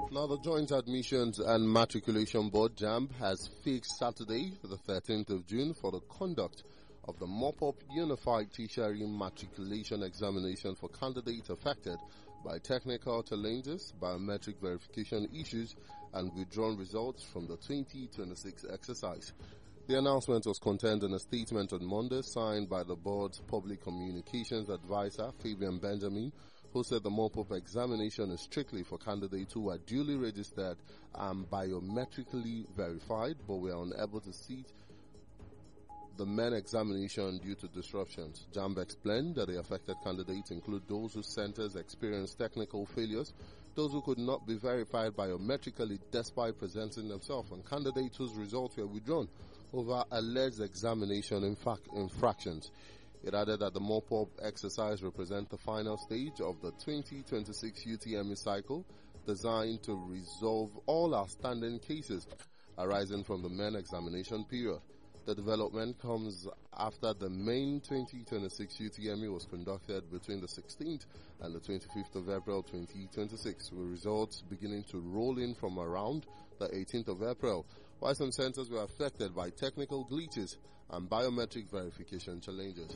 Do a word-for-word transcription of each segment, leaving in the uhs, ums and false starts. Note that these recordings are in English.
Now, the Joint Admissions and Matriculation Board, JAMB, has fixed Saturday, the thirteenth of June, for the conduct of the Mop-Up Unified Tertiary Matriculation Examination for candidates affected by technical challenges, biometric verification issues, and withdrawn results from the twenty twenty-six exercise. The announcement was contained in a statement on Monday signed by the board's public communications advisor, Fabian Benjamin, who said the mop-up examination is strictly for candidates who are duly registered and biometrically verified, but were unable to seat the main examination due to disruptions. JAMB explained that the affected candidates include those whose centers experienced technical failures, those who could not be verified biometrically despite presenting themselves, and candidates whose results were withdrawn over alleged examination infractions. It added that the mop-up exercise represents the final stage of the twenty twenty-six U T M E cycle, designed to resolve all outstanding cases arising from the main examination period. The development comes after the main twenty twenty-six U T M E was conducted between the sixteenth and the twenty-fifth of April twenty twenty-six, with results beginning to roll in from around the eighteenth of April, while some centers were affected by technical glitches and biometric verification challenges.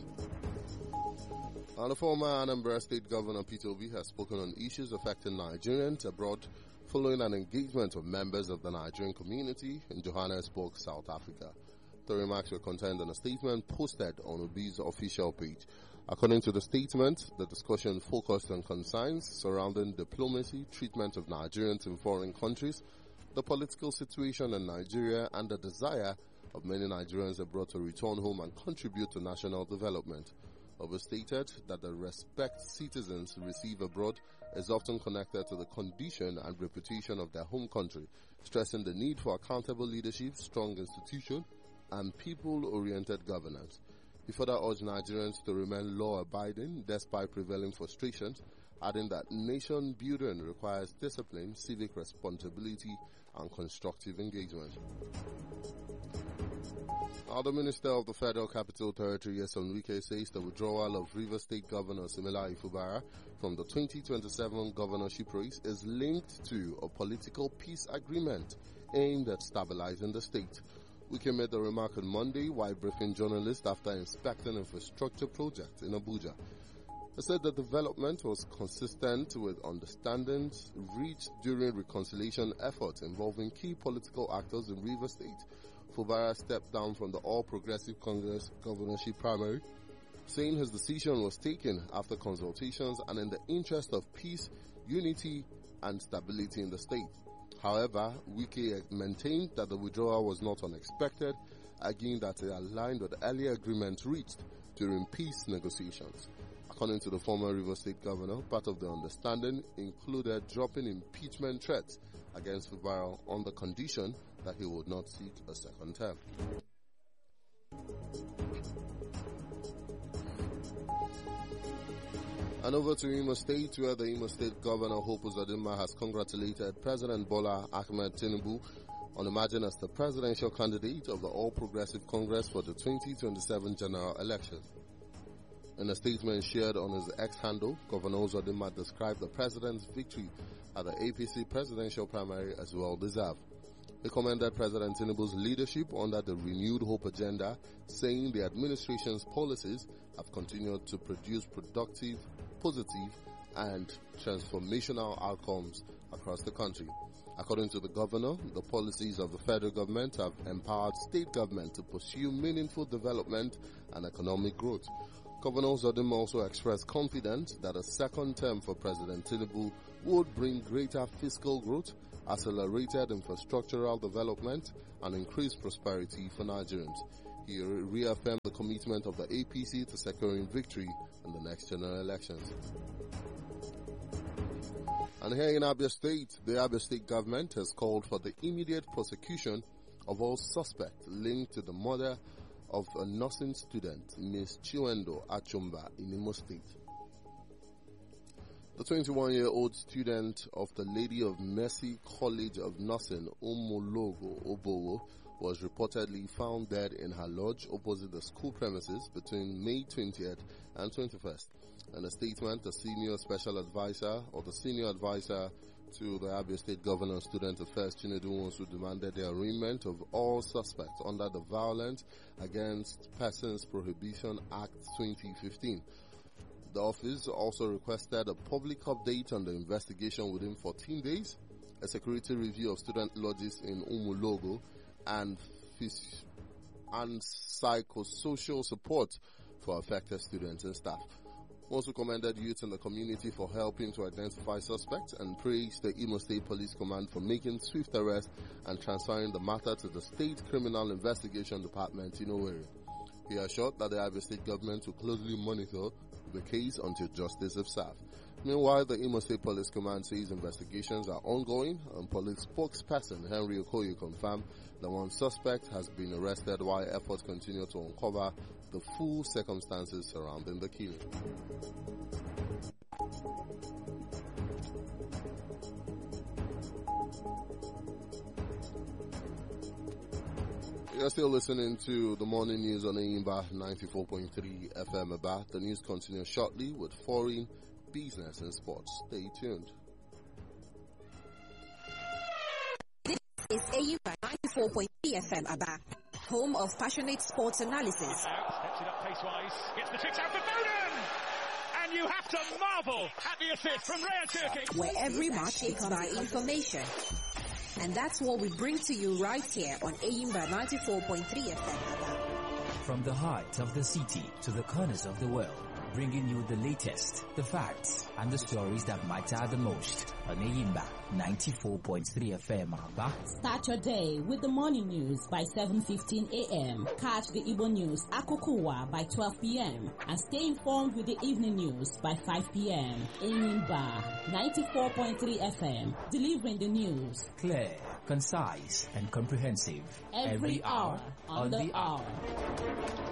And the former Anambra State Governor Peter Obi has spoken on issues affecting Nigerians abroad following an engagement of members of the Nigerian community in Johannesburg, South Africa. The remarks were contained in a statement posted on Obi's official page. According to the statement, the discussion focused on concerns surrounding diplomacy, treatment of Nigerians in foreign countries, the political situation in Nigeria, and the desire of many Nigerians abroad to return home and contribute to national development. Obi stated that the respect citizens receive abroad is often connected to the condition and reputation of their home country, stressing the need for accountable leadership, strong institutions, and people-oriented governance. He further urged Nigerians to remain law-abiding despite prevailing frustrations, adding that nation-building requires discipline, civic responsibility, and constructive engagement. Now, the Minister of the Federal Capital Territory, Nyesom Wike, says the withdrawal of Rivers State Governor Siminalayi Fubara from the twenty twenty-seven governorship race is linked to a political peace agreement aimed at stabilizing the state. Wike made the remark on Monday while briefing journalists after inspecting infrastructure projects in Abuja. He said the development was consistent with understandings reached during reconciliation efforts involving key political actors in Rivers State. Fubara stepped down from the All Progressive Congress governorship primary, saying his decision was taken after consultations and in the interest of peace, unity, and stability in the state. However, Wike maintained that the withdrawal was not unexpected, arguing that it aligned with the earlier agreement reached during peace negotiations. According to the former Rivers State Governor, part of the understanding included dropping impeachment threats against Fubara on the condition that he would not seek a second term. And over to Imo State, where the Imo State Governor Hope Uzodinma has congratulated President Bola Ahmed Tinubu on emerging as the presidential candidate of the All Progressive Congress for the twenty twenty-seven general election. In a statement shared on his X handle, Governor Uzodinma described the president's victory at the A P C presidential primary as well deserved. He commended President Tinubu's leadership under the renewed hope agenda, saying the administration's policies have continued to produce productive, positive, and transformational outcomes across the country. According to the governor, the policies of the federal government have empowered state government to pursue meaningful development and economic growth. Governor Uzodinma also expressed confidence that a second term for President Tinubu would bring greater fiscal growth, accelerated infrastructural development, and increased prosperity for Nigerians. He reaffirmed the commitment of the A P C to securing victory in the next general elections. And here in Abia State, the Abia State government has called for the immediate prosecution of all suspects linked to the murder of a nursing student, Miss Chiwendo Achumba, in Imo State. The twenty-one-year-old student of the Lady of Mercy College of Nursing, Omologo Obowo, was reportedly found dead in her lodge opposite the school premises between May twentieth and twenty-first. In a statement, the senior special advisor or the senior advisor to the Abia State Governor Student Affairs Chinedu Nwosu demanded the arraignment of all suspects under the Violence Against Persons Prohibition Act twenty fifteen. The office also requested a public update on the investigation within fourteen days, a security review of student lodges in Umulogo, and, phys- and psychosocial support for affected students and staff. Also commended youth in the community for helping to identify suspects and praised the Imo State Police Command for making swift arrest and transferring the matter to the State Criminal Investigation Department in Owerri. He assured that the Abia State government will closely monitor the case until justice is served. Meanwhile, the Imo State Police Command says investigations are ongoing, and police spokesperson Henry Okoye confirmed that one suspect has been arrested while efforts continue to uncover the full circumstances surrounding the killing. You're still listening to the morning news on Aimba ninety-four point three F M Aba. The news continues shortly with foreign, business and sports. Stay tuned. This is Aimba ninety-four point three F M Aba, home of passionate sports analysis. Steps it up pace-wise, gets the six out for Foden! And you have to marvel at the assist from Raya Turkic. Where every match becomes by information. And that's what we bring to you right here on Aimba ninety-four point three F M. From the heart of the city to the corners of the world, bringing you the latest, the facts, and the stories that matter the most on Aimba ninety-four point three F M. Start your day with the morning news by seven fifteen a m Catch the Igbo news Akokuwa by twelve p m and stay informed with the evening news by five p m Aimba ninety-four point three F M, delivering the news clear, concise, and comprehensive every, every hour on the hour. hour.